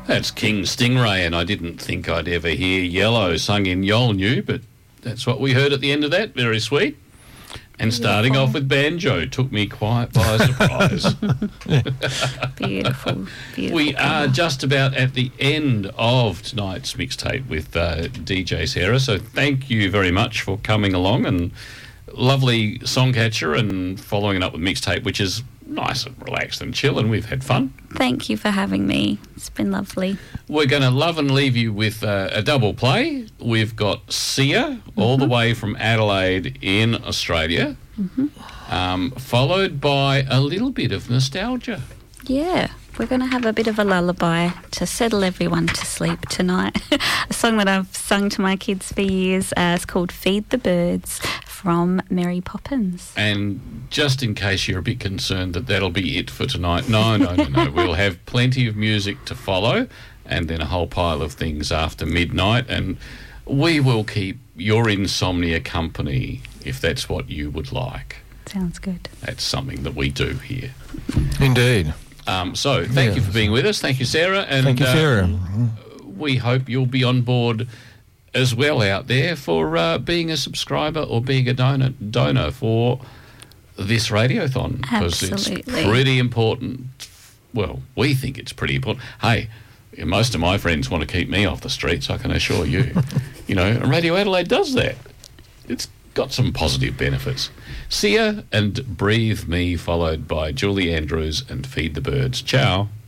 That's King Stingray, and I didn't think I'd ever hear Yellow sung in Yolngu, but that's what we heard at the end of that. Very sweet. And starting off with banjo took me quite by surprise. Beautiful. We are just about at the end of tonight's mixtape with DJ Sarah, so thank you very much for coming along, and lovely Songcatcher and following it up with mixtape, which is nice and relaxed and chill, and we've had fun. Thank you for having me. It's been lovely. We're going to love and leave you with a double play. We've got Sia, all the way from Adelaide in Australia, followed by a little bit of nostalgia. Yeah, we're going to have a bit of a lullaby to settle everyone to sleep tonight. A song that I've sung to my kids for years. It's called Feed the Birds from Mary Poppins. And just in case you're a bit concerned that that'll be it for tonight, no. We'll have plenty of music to follow, and then a whole pile of things after midnight, and we will keep your insomnia company if that's what you would like. Sounds good. That's something that we do here. Indeed. So thank you for being with us. Thank you, Sarah. And thank you, Sarah. We hope you'll be on board as well out there for being a subscriber or being a donor for this radiothon, because it's pretty important. Well, we think it's pretty important. Hey, most of my friends want to keep me off the streets, I can assure you. And Radio Adelaide does that. It's got some positive benefits. Sia and Breathe Me, followed by Julie Andrews and Feed the Birds. Ciao.